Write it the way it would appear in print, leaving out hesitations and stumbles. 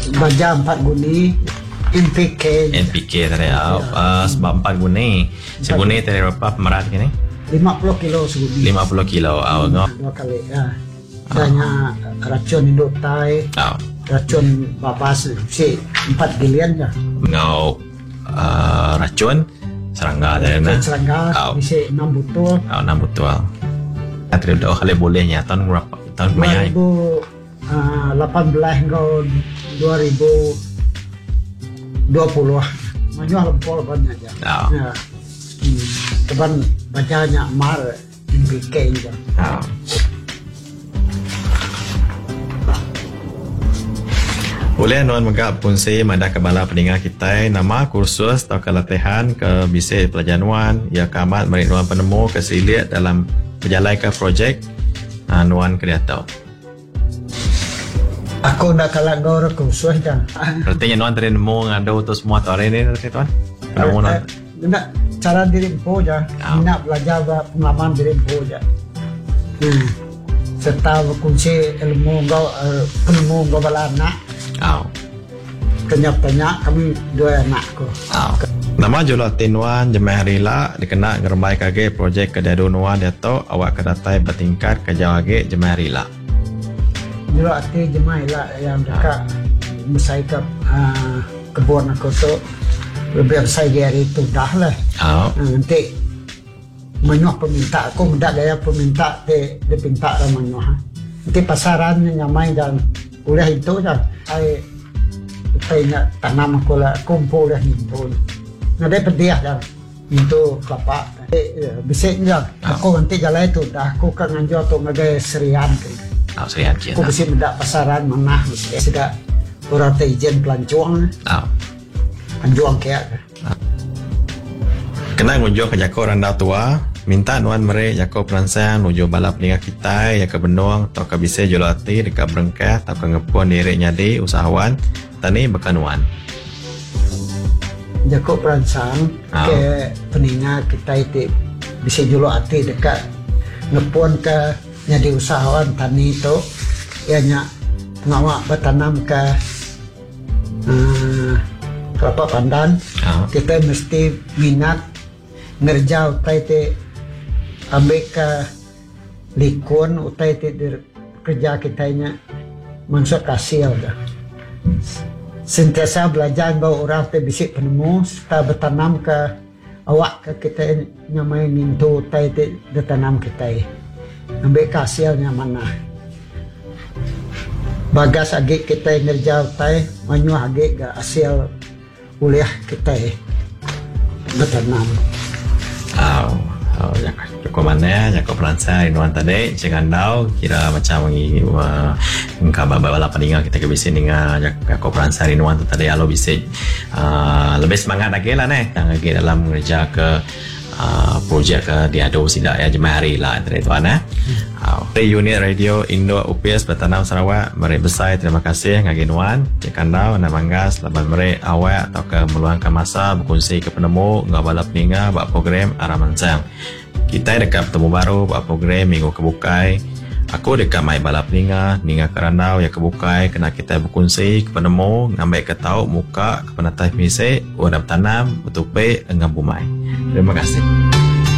baja 4 guni NPK tadi sebab 4 guni seguni tadi berapa pemerat ni 50 kilo seguni 50 kilo ngau 2 kali ya hanya racun induk tai racun babas si 4 gilian ya ngau racun serangga tadi na serangga bisa 6 botol 6 botol atri dah kali bolehnya tahun berapa tahun kemarin 2018 ngau 2020 manyuh lempol banyak aja ya teban bacanya mar NPK juga boleh nuan megap pun saya mada kebala pendengar kita nama kursus atau kelatihan ke bisik pelajaran nuan ya kamat merik nuan penemu kesiliat dalam berjalan ke projek nuan kreator. Aku nak kalah gor kursus dah. Artinya nuan tadi nemu ngadu tu semua tu hari ni tuan. Penemu nuan. Nak cara diri empu je. Nak belajar pengalaman diri empu je. Serta berkunci ilmu kau penemu kau bala anak. Kenyak-kenyak kami 2 anakku. Nama jualan tinuan jemaah rila dikenal ngerembai kage projek kedadu nuan dato awak kedatai bertingkat kerja kage jemaah rila. Jualan ati jemaah rila yang dekat mesai ke kebun aku tu lebih besar dari itu dah lah. Nanti menyuah peminta aku mendak gaya peminta dia pinta lah menyuah. Nanti pasarannya nyamai dan kuliah itu kan. Saya tanam aku lah kumpul dah himpun. Nada pediah dah itu kelapa. Bisiknya aku nanti jalan itu dah aku kan nganjur tu ngagai serian ke. Serian kian. Aku bisik mendak pasaran mana sudah orang izin pelancuang. Anjuang kayak. Kena ngunjung ke Jako Randa Tua, minta nuan mereka Jako peransang nuju balap dengan kita ya ke Benung atau ke bisa jolati dekat Berengkah atau ke ngepuan diri nyadi usahawan tani bekanuan. Jako peransang ke peningat kita itu bisa jolati dekat ngepuan ke nyadi usahawan tani itu ianya ngawak bertanam ke kelapa pandan. Kita mesti minat ngerja utai te ambil ke likun utai te kerja kitanya maksud hasil dah. Sentiasa belajar bahawa orang te bisik penemu serta bertanam ke awak ke kita nyamai nintu utai te bertanam kita ambil ke hasilnya mana bagas agik kita ngerja utai manyuh agik ke hasil kuliah kita bertanam. Cukup mana Jako peransang inuan tadi jangan tahu kira macam ini engkau bawa peninggal kita ke bisik dengan Jako peransang inuan tu tadi alo bisik lebih semangat lagi lah lagi dalam kerja ke projek ke diadu sidak ya jemaah hari lah dari tuan unit radio Indo UPS Bertanam Sarawak meri besar terima kasih ngagi nuan jangan tahu nak manggas laban meri awak atau ke meluangkan masa berkongsi ke penemu ngabala peninggal buat program Aramansang kita dekat bertemu baru buat program minggu kebukai aku dekat mai balap ninga kerandau ya kebukai kena kita berkongsi ke penemu ngambil ke tahu muka ke penatai misik urap tanam betupe dengan bumai. Terima kasih.